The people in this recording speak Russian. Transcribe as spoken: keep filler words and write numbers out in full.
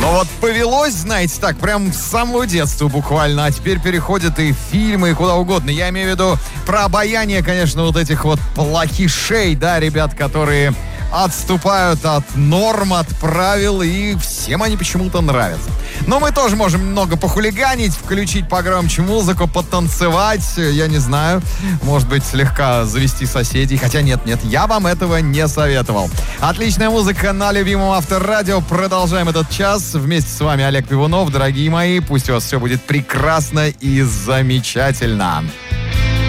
Вот повелось, знаете, так, прям с самого детства буквально, а теперь переходят и в фильмы, и куда угодно. Я имею в виду про обаяние, конечно, вот этих вот плохишей, да, ребят, которые отступают от норм, от правил, и всем они почему-то нравятся. Но мы тоже можем немного похулиганить, включить погромче музыку, потанцевать, я не знаю, может быть, слегка завести соседей, хотя нет-нет, я вам этого не советовал. Отличная музыка на любимом Авторадио. Продолжаем этот час. Вместе с вами Олег Пивунов. Дорогие мои, пусть у вас все будет прекрасно и замечательно.